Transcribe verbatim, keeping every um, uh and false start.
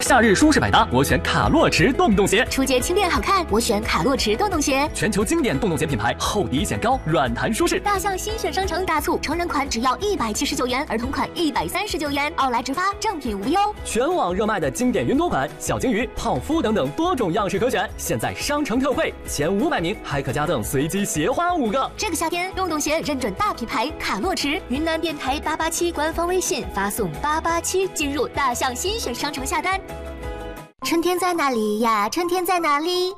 夏日舒适百搭，我选卡洛驰洞洞鞋。 出街轻便好看，我选卡洛驰洞洞鞋。 全球经典洞洞鞋品牌，厚底显高，软弹舒适。 大象新选商城大促，成人款只要一百七十九元，儿童款一百三十九元，奥莱直发，正品无忧。 全网热卖的经典云朵款、小金鱼、泡芙等等多种样式可选，现在商城特惠，前五百名还可加赠随机鞋花五个。 这个夏天，洞洞鞋认准大品牌卡洛驰，云南电台八八七官方微信发送八八七进入大象新选商城下单。春天在哪里呀？春天在哪里？